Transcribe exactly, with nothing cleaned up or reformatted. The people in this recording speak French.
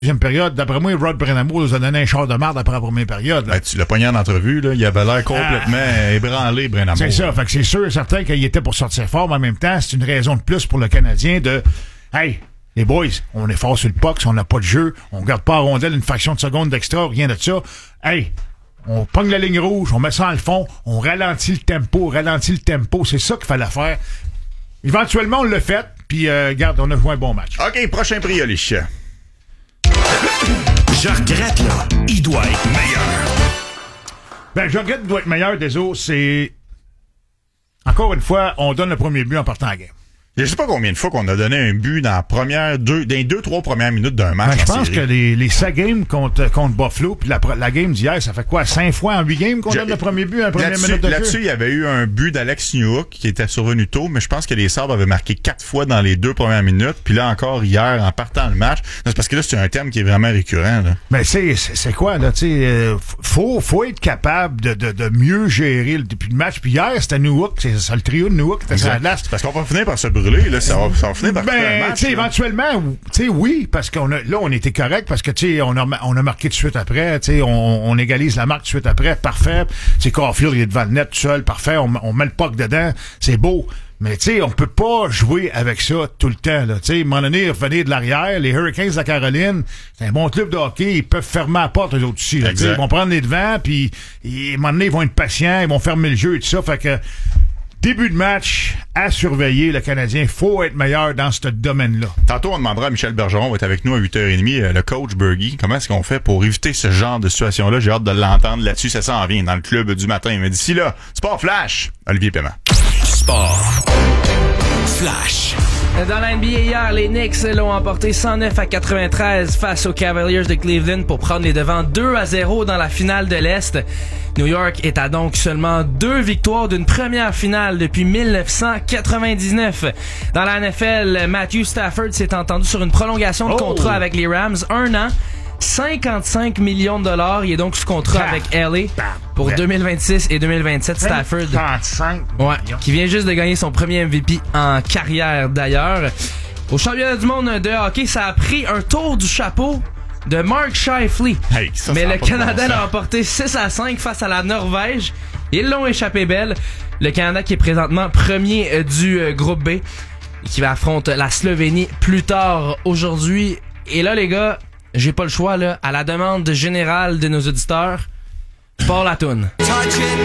deuxième période, d'après moi, Rod Brennamour nous a donné un char de marde après la première période. Ben, tu l'as pogné en entrevue, là. Il avait l'air complètement ah, ébranlé, Brennamour. C'est ça. Fait que c'est sûr et certain qu'il était pour sortir fort, mais en même temps, c'est une raison de plus pour le Canadien de, hey, les boys, on est fort sur le puck, si on n'a pas de jeu, on garde pas à rondelle une fraction de seconde d'extra, rien de ça. Hey, on pogne la ligne rouge, on met ça dans le fond, on ralentit le tempo, ralentit le tempo. C'est ça qu'il fallait faire. Éventuellement, on l'a fait, puis euh, regarde, on a joué un bon match. OK, prochain prix, Oli. Je regrette, là. Il doit être meilleur. Ben, je regrette qu'il doit être meilleur, désolé. C'est... Encore une fois, on donne le premier but en partant à la game. Je sais pas combien de fois qu'on a donné un but dans la première deux, dans les deux, trois premières minutes d'un match. Ben, je pense série. que les, les sept games contre, contre Buffalo, puis la, la game d'hier, ça fait quoi? Cinq fois en huit games qu'on je, donne le premier but en première là-dessus, minute de jeu? Là-dessus, il y avait eu un but d'Alex Newhook qui était survenu tôt, mais je pense que les Sabres avaient marqué quatre fois dans les deux premières minutes. Puis là, encore hier, en partant le match, c'est parce que là, c'est un thème qui est vraiment récurrent. Là. Ben, c'est, c'est, c'est quoi, là? Tu sais, euh, faut, faut être capable de, de, de mieux gérer le début de match. Puis hier, c'était Newhook, c'est ça, le trio de Newhook, c'était ça. Parce qu'on va finir par se brûler, là. Ça va, ça va finir par ben, tu sais, éventuellement, tu sais, oui, parce qu'on a, là, on était correct, parce que, tu sais, on a, on a marqué tout de suite après, tu sais, on, on égalise la marque tout de suite après, parfait. Tu sais, Caulfield, il est devant le net tout seul, parfait, on, on met le puck dedans, c'est beau. Mais, tu sais, on peut pas jouer avec ça tout le temps, là. Tu sais, à un moment donné, revenir de l'arrière, les Hurricanes de la Caroline, c'est un bon club de hockey, ils peuvent fermer la porte, eux autres aussi, là. Ils vont prendre les devants, puis, à un moment donné, ils vont être patients, ils vont fermer le jeu et tout ça, fait que, début de match, à surveiller, le Canadien, faut être meilleur dans ce domaine-là. Tantôt, on demandera à Michel Bergeron, va être avec nous à huit heures trente, le coach Bergie. Comment est-ce qu'on fait pour éviter ce genre de situation-là? J'ai hâte de l'entendre là-dessus, ça s'en vient dans le club du matin. Mais d'ici là, Sport Flash, Olivier Paiement. Sport Flash. Dans la N B A hier, les Knicks l'ont emporté cent neuf à quatre-vingt-treize face aux Cavaliers de Cleveland pour prendre les devants deux à zéro dans la finale de l'Est. New York est à donc seulement deux victoires d'une première finale depuis dix-neuf cent quatre-vingt-dix-neuf. Dans la N F L, Matthew Stafford s'est entendu sur une prolongation de oh. contrat avec les Rams, un an, cinquante-cinq millions de dollars. Il est donc sous contrat avec L A pour deux mille vingt-six et deux mille vingt-sept. Stafford, cinquante-cinq ouais, qui vient juste de gagner son premier M V P en carrière d'ailleurs. Au championnat du monde de hockey, ça a pris un tour du chapeau de Mark Scheifele. Hey, ça, mais ça le Canada bon l'a emporté six à cinq face à la Norvège. Ils l'ont échappé belle. Le Canada qui est présentement premier du groupe B et qui va affronter la Slovénie plus tard aujourd'hui. Et là, les gars, j'ai pas le choix, là. À la demande générale de nos auditeurs, je pars la toune.